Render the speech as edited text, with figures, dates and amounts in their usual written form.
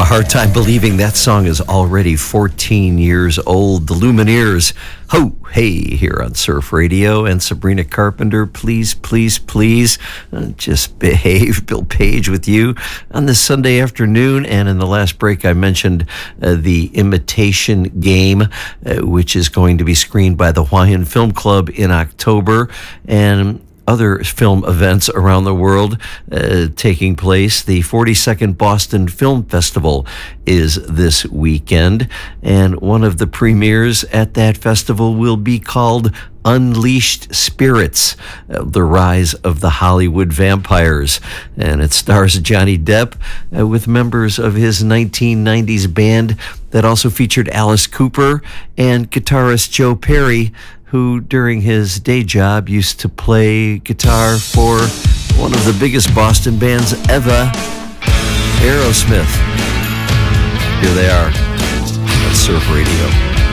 a hard time believing that song is already 14 years old. The Lumineers, Ho, Hey, here on Surf Radio. And Sabrina Carpenter, please, please, please, just behave. Bill Page with you on this Sunday afternoon. And in the last break, I mentioned the Imitation Game, which is going to be screened by the Hawaiian Film Club in October. And other film events around the world taking place. The 42nd Boston Film Festival is this weekend, and one of the premieres at that festival will be called Unleashed Spirits, The Rise of the Hollywood Vampires. And it stars Johnny Depp with members of his 1990s band that also featured Alice Cooper and guitarist Joe Perry, who during his day job used to play guitar for one of the biggest Boston bands ever, Aerosmith. Here they are on Surf Radio.